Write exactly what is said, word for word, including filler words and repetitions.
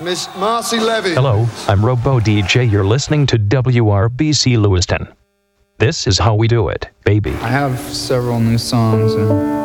Miss Marcy Levy. Hello, I'm Robo D J. You're listening to W R B C Lewiston. This is how we do it, baby. I have several new songs and